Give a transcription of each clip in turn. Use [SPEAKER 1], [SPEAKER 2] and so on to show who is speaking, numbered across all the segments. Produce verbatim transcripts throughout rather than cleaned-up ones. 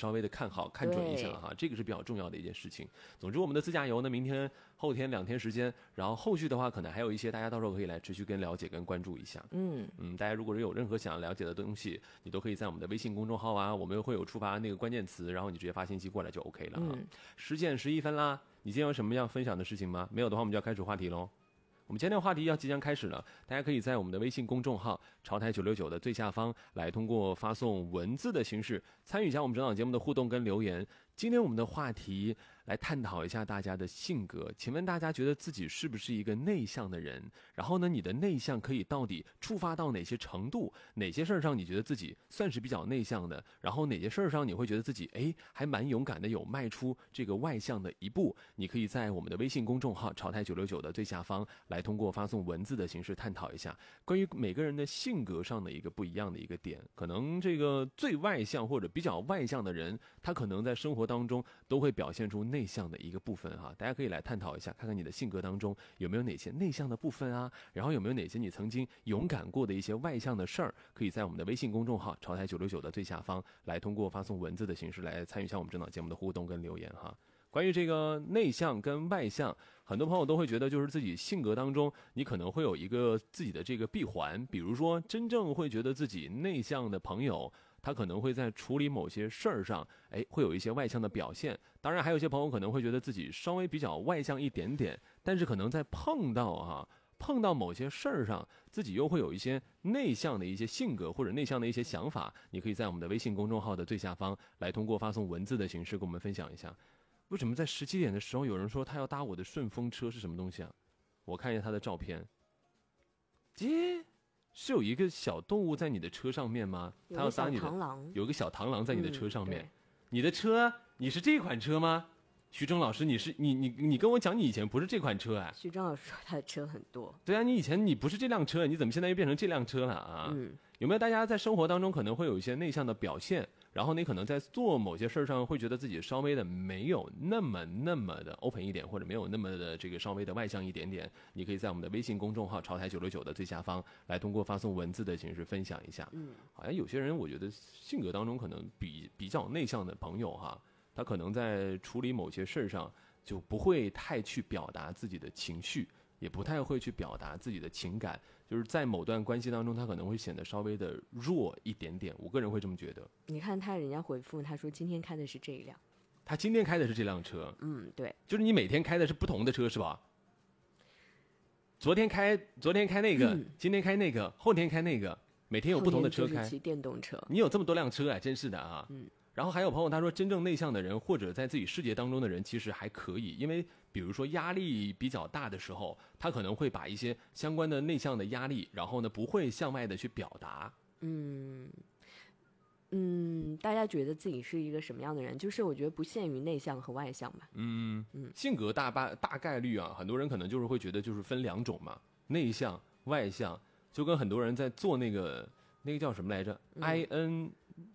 [SPEAKER 1] 稍微的看好看准一下哈，这个是比较重要的一件事情。总之我们的自驾游呢，明天后天两天时间，然后后续的话可能还有一些大家到时候可以来持续跟了解跟关注一下。嗯嗯，大家如果是有任何想要了解的东西，你都可以在我们的微信公众号啊，我们会有触发那个关键词，然后你直接发信息过来就 OK 了啊。嗯，十点十一分啦，你今天有什么要分享的事情吗？没有的话我们就要开始话题喽。我们今天的话题要即将开始了，大家可以在我们的微信公众号潮台九六九的最下方来通过发送文字的形式参与一下我们整档节目的互动跟留言。今天我们的话题来探讨一下大家的性格，请问大家觉得自己是不是一个内向的人？然后呢，你的内向可以到底触发到哪些程度？哪些事儿上你觉得自己算是比较内向的？然后哪些事儿上你会觉得自己哎还蛮勇敢的，有迈出这个外向的一步？你可以在我们的微信公众号潮台九六九的最下方来通过发送文字的形式探讨一下关于每个人的性格上的一个不一样的一个点。可能这个最外向或者比较外向的人，他可能在生活当中都会表现出内向的一个部分哈，大家可以来探讨一下，看看你的性格当中有没有哪些内向的部分啊，然后有没有哪些你曾经勇敢过的一些外向的事儿，可以在我们的微信公众号潮台九六九的最下方来通过发送文字的形式来参与一下我们整档节目的互动跟留言哈。关于这个内向跟外向，很多朋友都会觉得就是自己性格当中你可能会有一个自己的这个闭环，比如说真正会觉得自己内向的朋友，他可能会在处理某些事儿上哎，会有一些外向的表现。当然还有些朋友可能会觉得自己稍微比较外向一点点，但是可能在碰到啊碰到某些事儿上，自己又会有一些内向的一些性格或者内向的一些想法。你可以在我们的微信公众号的最下方来通过发送文字的形式跟我们分享一下，为什么在十七点的时候有人说他要搭我的顺风车是什么东西啊？我看一下他的照片，这是有一个小动物在你的车上面吗？他要搭你的，有个小螳螂在你的车上面。嗯、你的车，你是这款车吗？徐峥老师，你是你你你跟我讲，你以前不是这款车哎。
[SPEAKER 2] 徐峥老师说他的车很多。
[SPEAKER 1] 对啊，你以前你不是这辆车，你怎么现在又变成这辆车了啊？嗯，有没有大家在生活当中可能会有一些内向的表现？然后你可能在做某些事上会觉得自己稍微的没有那么那么的 open 一点，或者没有那么的这个稍微的外向一点点，你可以在我们的微信公众号潮台九六九的最下方来通过发送文字的形式分享一下。嗯，好像有些人我觉得性格当中可能比比较内向的朋友哈，他可能在处理某些事上就不会太去表达自己的情绪，也不太会去表达自己的情感，就是在某段关系当中他可能会显得稍微的弱一点点，我个人会这么觉得。
[SPEAKER 2] 你看他人家回复他说今天开的是这一辆，
[SPEAKER 1] 他今天开的是这辆车。
[SPEAKER 2] 嗯，对，
[SPEAKER 1] 就是你每天开的是不同的车是吧？昨天开昨天开那个、嗯、今天开那个，后天开那个，每天有不同的车开。
[SPEAKER 2] 骑电动车，
[SPEAKER 1] 你有这么多辆车啊，真是的啊。嗯，然后还有朋友他说，真正内向的人或者在自己世界当中的人其实还可以，因为比如说压力比较大的时候，他可能会把一些相关的内向的压力，然后呢不会向外的去表达。
[SPEAKER 2] 嗯嗯，大家觉得自己是一个什么样的人？就是我觉得不限于内向和外向吧。
[SPEAKER 1] 嗯嗯，性格大大大概率啊，很多人可能就是会觉得就是分两种嘛，内向外向，就跟很多人在做那个那个叫什么来着、嗯、I N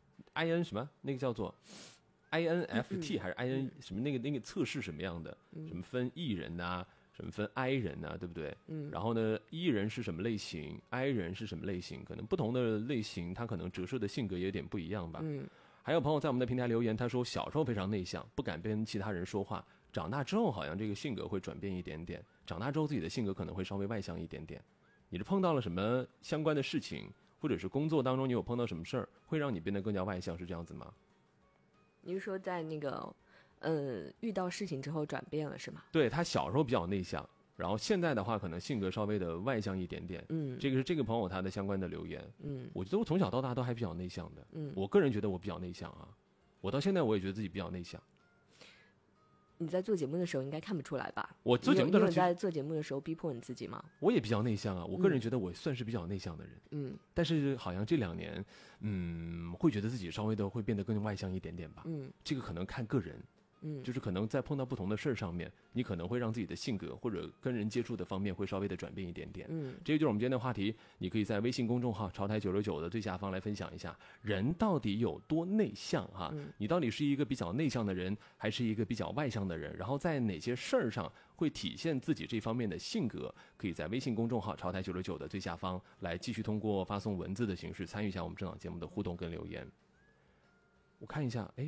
[SPEAKER 1] I N 什么那个叫做 I N F T、嗯、还是 I N 什么那个那个测试什么样的、嗯、什么分 E 人呐、啊，什么分 I 人呐、啊，对不对？嗯。然后呢 E 人是什么类型 ，I 人是什么类型？可能不同的类型，他可能折射的性格也有点不一样吧。嗯。还有朋友在我们的平台留言，他说小时候非常内向，不敢跟其他人说话，长大之后好像这个性格会转变一点点，长大之后自己的性格可能会稍微外向一点点。你是碰到了什么相关的事情？或者是工作当中你有碰到什么事儿会让你变得更加外向，是这样子吗？
[SPEAKER 2] 你是说在那个呃遇到事情之后转变了是吗？
[SPEAKER 1] 对，他小时候比较内向，然后现在的话可能性格稍微的外向一点点。嗯，这个是这个朋友他的相关的留言。嗯，我觉得我从小到大都还比较内向的。嗯，我个人觉得我比较内向啊，我到现在我也觉得自己比较内向。
[SPEAKER 2] 你在做节目的时候应该看不出来吧？
[SPEAKER 1] 我做节目的时候，
[SPEAKER 2] 你有在做节目的时候逼迫你自己吗？
[SPEAKER 1] 我也比较内向啊，我个人觉得我算是比较内向的人。嗯，但是好像这两年，嗯，会觉得自己稍微的会变得更外向一点点吧。嗯，这个可能看个人。嗯，就是可能在碰到不同的事儿上面，你可能会让自己的性格或者跟人接触的方面会稍微的转变一点点。嗯，这个就是我们今天的话题，你可以在微信公众号潮台九六九的最下方来分享一下，人到底有多内向哈、嗯？你到底是一个比较内向的人，还是一个比较外向的人？然后在哪些事儿上会体现自己这方面的性格？可以在微信公众号潮台九六九的最下方来继续通过发送文字的形式参与一下我们这档节目的互动跟留言。我看一下，哎。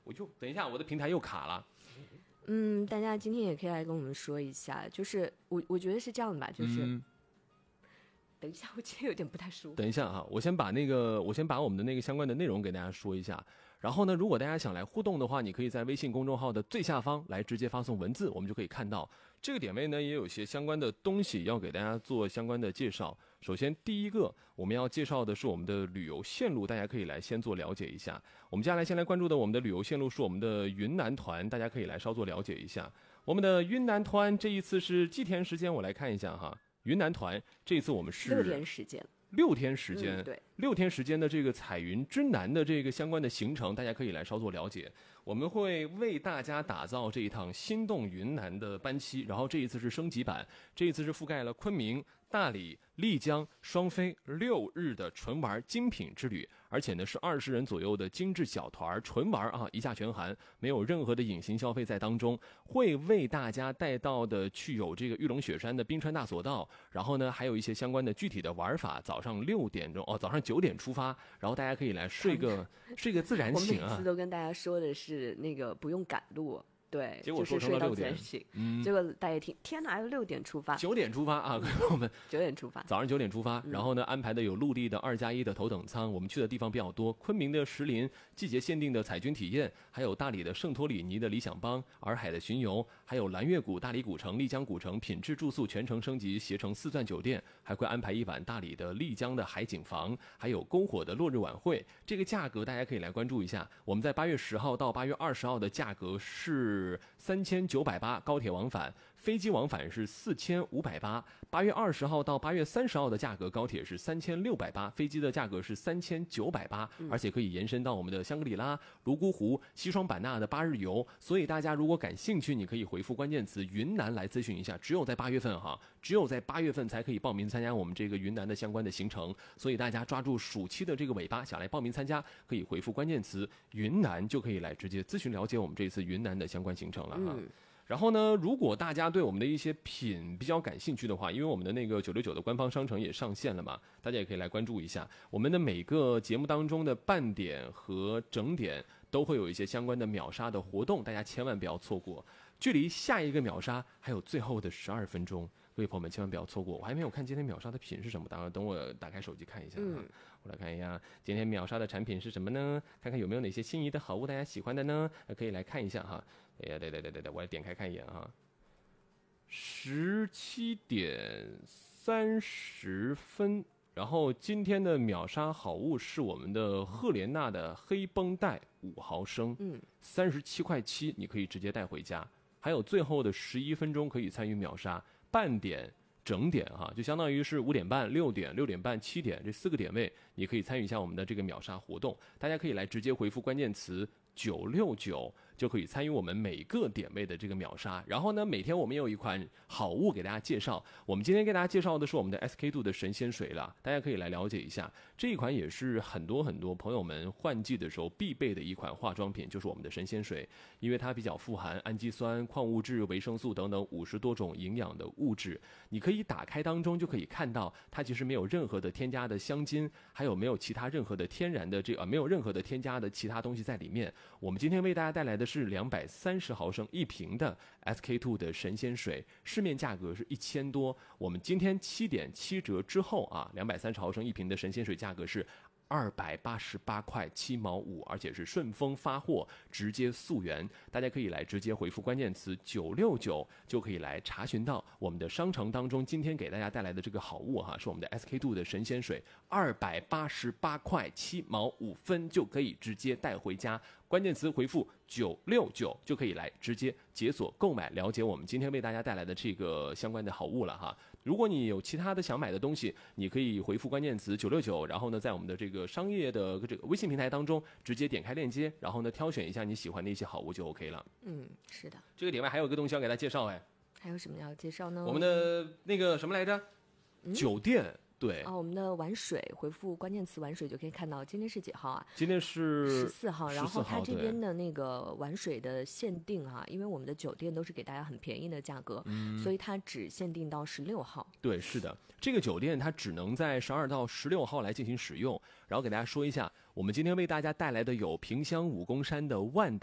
[SPEAKER 1] 我就等一下，我的平台又卡了。
[SPEAKER 2] 嗯，大家今天也可以来跟我们说一下，就是我我觉得是这样的吧，就是、嗯、等一下，我今天有点不太舒服。
[SPEAKER 1] 等一下哈，我先把那个，我先把我们的那个相关的内容给大家说一下。然后呢，如果大家想来互动的话，你可以在微信公众号的最下方来直接发送文字，我们就可以看到这个点位呢，也有些相关的东西要给大家做相关的介绍。首先，第一个我们要介绍的是我们的旅游线路，大家可以来先做了解一下。我们接下来先来关注的我们的旅游线路是我们的云南团，大家可以来稍作了解一下。我们的云南团这一次是几天时间？我来看一下哈，云南团这一次我们是
[SPEAKER 2] 六天时间。
[SPEAKER 1] 六天时间、
[SPEAKER 2] 嗯，对，
[SPEAKER 1] 六天时间的这个彩云之南的这个相关的行程，大家可以来稍作了解。我们会为大家打造这一趟心动云南的班期，然后这一次是升级版，这一次是覆盖了昆明、大理、丽江、双飞六日的纯玩精品之旅，而且呢是二十人左右的精致小团纯玩啊，一价全含，没有任何的隐形消费在当中。会为大家带到的去有这个玉龙雪山的冰川大索道，然后呢还有一些相关的具体的玩法。早上六点钟哦，早上九点出发，然后大家可以来睡个睡个自然醒啊。
[SPEAKER 2] 我每次都跟大家说的是那个不用赶路。对，
[SPEAKER 1] 结果说成了六点，
[SPEAKER 2] 嗯，结果大家听，天哪，六点出发，
[SPEAKER 1] 九点出发啊！我们
[SPEAKER 2] 九点出发，
[SPEAKER 1] 早上九点出发，然后呢，安排的有陆地的二加一的头等舱，我们去的地方比较多，昆明的石林季节限定的彩军体验，还有大理的圣托里尼的理想邦，洱海的巡游，还有蓝月谷、大理古城、丽江古城品质住宿全程升级，携程四钻酒店，还会安排一晚大理的丽江的海景房，还有篝火的落日晚会。这个价格大家可以来关注一下，我们在八月十号到八月二十号的价格是三千九百八，高铁往返，飞机往返是四千五百八。八月二十号到八月三十号的价格，高铁是三千六百八，飞机的价格是三千九百八，而且可以延伸到我们的香格里拉、泸沽湖、西双版纳的八日游。所以大家如果感兴趣，你可以回复关键词云南来咨询一下。只有在八月份哈，只有在八月份才可以报名参加我们这个云南的相关的行程。所以大家抓住暑期的这个尾巴，想来报名参加，可以回复关键词云南，就可以来直接咨询了解我们这次云南的相关行程了哈。嗯，然后呢，如果大家对我们的一些品比较感兴趣的话，因为我们的那个九六九的官方商城也上线了嘛，大家也可以来关注一下。我们的每个节目当中的半点和整点都会有一些相关的秒杀的活动，大家千万不要错过。距离下一个秒杀还有最后的十二分钟，各位朋友们千万不要错过。我还没有看今天秒杀的品是什么，当然等我打开手机看一下啊。嗯，我来看一下今天秒杀的产品是什么呢？看看有没有哪些心仪的好物大家喜欢的呢？可以来看一下哈。哎呀，对对对对对，我来点开看一眼啊。十七点三十分，然后今天的秒杀好物是我们的赫莲娜的黑绷带五毫升，嗯，三十七块七，你可以直接带回家。还有最后的十一分钟可以参与秒杀，半点、整点哈，就相当于是五点半、六点、六点半、七点这四个点位，你可以参与一下我们的这个秒杀活动。大家可以来直接回复关键词九六九。就可以参与我们每个点位的这个秒杀。然后呢，每天我们有一款好物给大家介绍。我们今天给大家介绍的是我们的 S K two 的神仙水了，大家可以来了解一下。这一款也是很多很多朋友们换季的时候必备的一款化妆品，就是我们的神仙水，因为它比较富含氨基酸、矿物质、维生素等等五十多种营养的物质。你可以打开当中就可以看到，它其实没有任何的添加的香精，还有没有其他任何的天然的这个、呃、没有任何的添加的其他东西在里面。我们今天为大家带来的是两百三十毫升一瓶的 S K two 的神仙水，市面价格是一千多，我们今天七点七折之后啊，两百三十毫升一瓶的神仙水价格是二百八十八块七毛五，而且是顺丰发货，直接溯源。大家可以来直接回复关键词九六九，就可以来查询到我们的商城当中今天给大家带来的这个好物哈，是我们的 S K two 的神仙水，二百八十八块七毛五分就可以直接带回家。关键词回复九六九就可以来直接解锁购买，了解我们今天为大家带来的这个相关的好物了哈。如果你有其他的想买的东西，你可以回复关键词九六九，然后呢，在我们的这个商业的这个微信平台当中直接点开链接，然后呢挑选一下你喜欢的一些好物就 OK 了。
[SPEAKER 2] 嗯，是的。
[SPEAKER 1] 这个点外还有一个东西要给大家介绍哎。
[SPEAKER 2] 还有什么要介绍呢？
[SPEAKER 1] 我们的那个什么来着？嗯、酒店。对
[SPEAKER 2] 啊，我们的玩水回复关键词玩水就可以看到，今天是几号啊？
[SPEAKER 1] 今天是
[SPEAKER 2] 十四号。然后它这边的那个玩水的限定哈、啊，因为我们的酒店都是给大家很便宜的价格，嗯、所以它只限定到十六号。
[SPEAKER 1] 对，是的，这个酒店它只能在十二到十六号来进行使用。然后给大家说一下，我们今天为大家带来的有萍乡武功山的万达